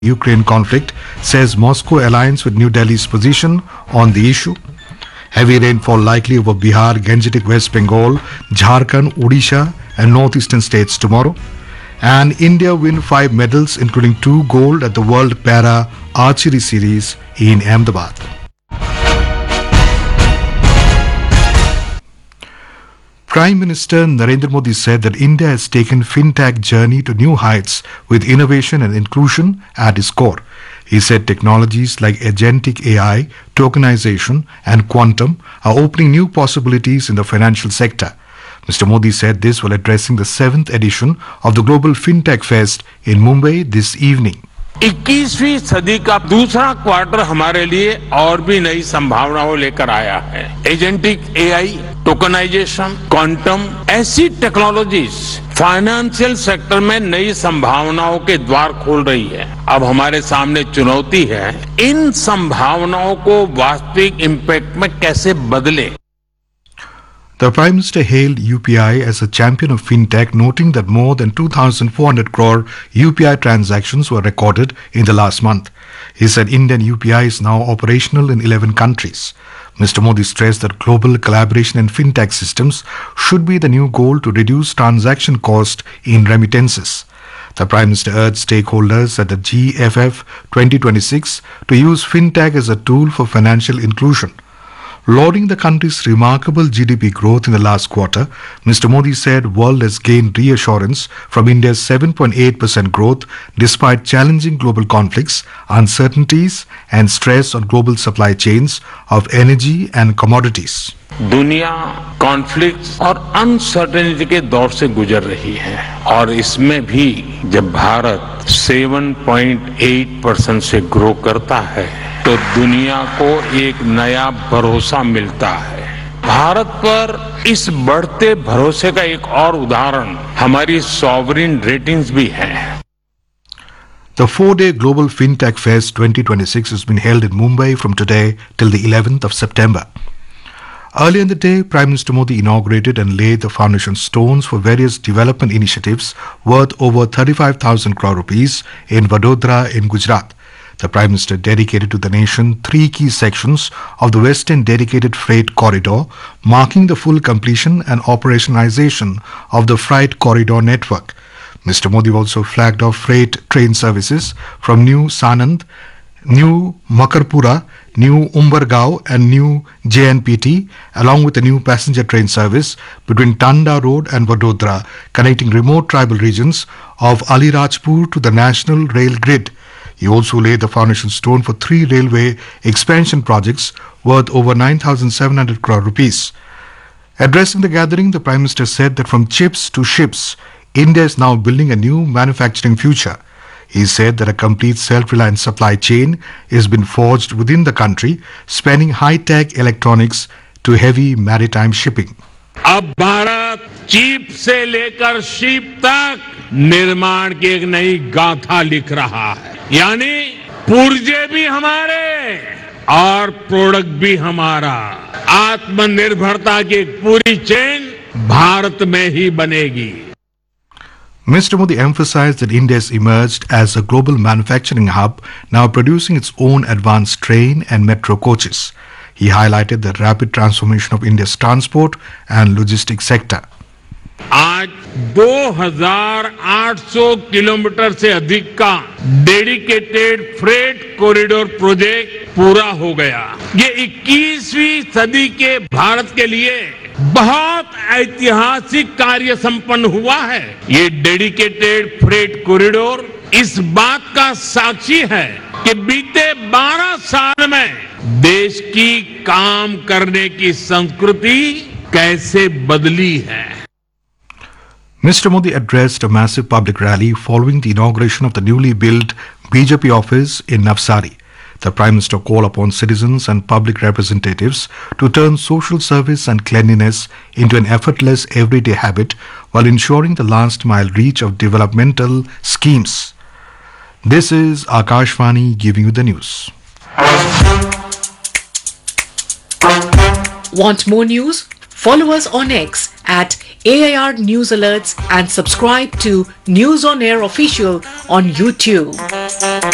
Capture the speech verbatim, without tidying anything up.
Ukraine conflict, says Moscow aligns with New Delhi's position on the issue. Heavy rainfall likely over Bihar, Gangetic West Bengal, Jharkhand, Odisha and northeastern states tomorrow. And India win five medals including two gold at the World Para Archery Series in Ahmedabad. Prime Minister Narendra Modi said that India has taken fintech journey to new heights with innovation and inclusion at its core. He said technologies like agentic A I, tokenization and quantum are opening new possibilities in the financial sector. Mister Modi said this while addressing the seventh edition of the Global FinTech Fest in Mumbai this evening. इक्कीसवीं सदी का दूसरा quarter हमारे लिए और भी नई संभावनाओं लेकर आया है। एजेंटिक एआई, टोकनाइजेशन, क्वांटम ऐसी टेक्नोलॉजीज फाइनेंशियल सेक्टर में नई संभावनाओं के द्वार खोल रही है। अब हमारे सामने चुनौती है इन संभावनाओं को वास्तविक इम्पैक्ट में कैसे बदले। The Prime Minister hailed U P I as a champion of fintech, noting that more than two thousand four hundred crore U P I transactions were recorded in the last month. He said Indian U P I is now operational in eleven countries. Mister Modi stressed that global collaboration in fintech systems should be the new goal to reduce transaction cost in remittances. The Prime Minister urged stakeholders at the G F F twenty twenty-six to use fintech as a tool for financial inclusion. Lauding the country's remarkable G D P growth in the last quarter, Mister Modi said world has gained reassurance from India's seven point eight percent growth despite challenging global conflicts, uncertainties and stress on global supply chains of energy and commodities. दुनिया conflicts और uncertainty के दौर से गुजर रही है और इसमें भी जब भारत सात पॉइंट आठ परसेंट से ग्रो करता है तो दुनिया को एक नया भरोसा मिलता है। भारत पर इस बढ़ते भरोसे का एक और उदाहरण हमारी सॉवरिन रेटिंग्स भी है। The four-day Global FinTech Fest twenty twenty-six has been held in Mumbai from today till the eleventh of September. Earlier in the day, Prime Minister Modi inaugurated and laid the foundation stones for various development initiatives worth over thirty-five thousand crore rupees in Vadodara in Gujarat. The Prime Minister dedicated to the nation three key sections of the Western Dedicated Freight Corridor, marking the full completion and operationalization of the Freight Corridor network. Mister Modi also flagged off freight train services from New Sanand, New Makarpura, New Umbergaon and New J N P T, along with a new passenger train service between Tanda Road and Vadodara, connecting remote tribal regions of Alirajpur to the national rail grid. He also laid the foundation stone for three railway expansion projects worth over nine thousand seven hundred crore rupees. Addressing the gathering, the Prime Minister said that from chips to ships, India is now building a new manufacturing future. He said that a complete self-reliant supply chain has been forged within the country, spanning high-tech electronics to heavy maritime shipping. अब Bharat chip से लेकर ship तक निर्माण की एक नई गाथा लिख रहा है। यानी पुर्जे भी हमारे और प्रोडक्ट भी हमारा। आत्मनिर्भरता की एक पूरी चेन भारत में ही बनेगी। Mister Modi emphasized that India has emerged as a global manufacturing hub, now producing its own advanced train and metro coaches. He highlighted the rapid transformation of India's transport and logistics sector. आज दो हज़ार आठ सौ kilometre से अधिक का dedicated freight corridor project पूरा हो गया। ये इक्कीसवीं सदी के भारत के लिए बहुत ऐतिहासिक कार्य संपन्न हुआ है। ये डेडिकेटेड फ्रेट कॉरिडोर इस बात का साक्षी है कि बीते बारह साल में देश की काम करने की संस्कृति कैसे बदली है। Mister Modi addressed a massive public rally following the inauguration of the newly built B J P office in Navsari. The Prime Minister called upon citizens and public representatives to turn social service and cleanliness into an effortless everyday habit while ensuring the last mile reach of developmental schemes. This is Akashvani giving you the news. Want more news? Follow us on X at A I R News Alerts and subscribe to News on Air Official on YouTube.